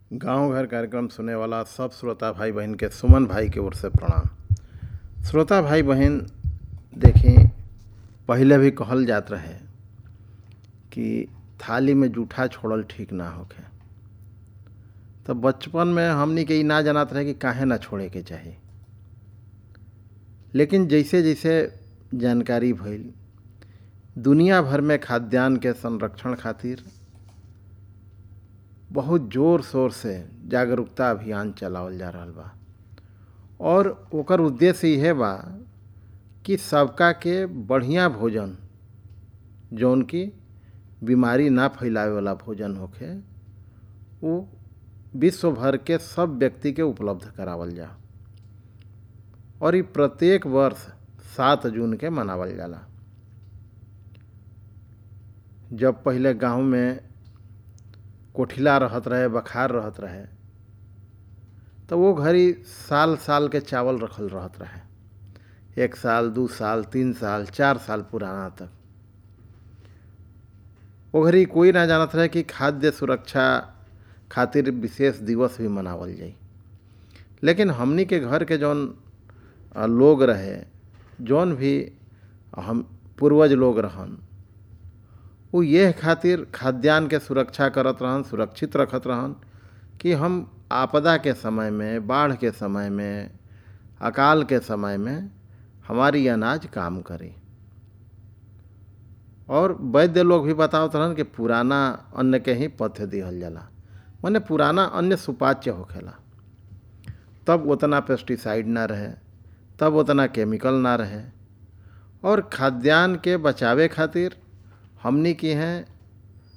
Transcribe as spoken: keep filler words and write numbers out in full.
गांव घर कार्यक्रम सुने वाला सब श्रोता भाई बहन के सुमन भाई की ओर से प्रणाम। श्रोता भाई बहन देखें, पहले भी कहल जात रहे कि थाली में जूठा छोड़ल ठीक ना होखे। तो बचपन में हमनी के ई ना जानत रहे कि काहे ना छोड़े के चाही, लेकिन जैसे जैसे जानकारी भइल, दुनिया भर में खाद्यान्न के संरक्षण खातिर बहुत जोर शोर से जागरूकता अभियान चलावल जा रहल बा और ओकर उद्देश्य यह बा कि सबका के बढ़िया भोजन, जौन की बीमारी ना फैलावे वाला भोजन होखे, वो विश्व भर के सब व्यक्ति के उपलब्ध करावल जा। और ये प्रत्येक वर्ष सात जून के मनावल जाला। जब पहले गांव में कोठिला रहत रहे, बखार रहत रहे, तो वो घरी साल साल के चावल रखल रहत रहे, एक साल, दो साल, तीन साल, चार साल पुराना तक। वो घरी कोई ना जानत रहे कि खाद्य सुरक्षा खातिर विशेष दिवस भी मनावल जाई। लेकिन हमनी के घर के जौन लोग रहे, जौन भी हम पूर्वज लोग रहन, वो ये खातिर खाद्यान्न के सुरक्षा करत रहन, सुरक्षित रखत रहन कि हम आपदा के समय में, बाढ़ के समय में, अकाल के समय में हमारी अनाज काम करे। और वैद्य लोग भी बतावत रहन कि पुराना अन्न के ही पथ्य दिहल जाला, माने पुराना अन्न सुपाच्य होखेला। तब उतना पेस्टिसाइड ना रहे, तब उतना केमिकल ना रहे, और खाद्यान्न के बचावे खातिर हमनी की हैं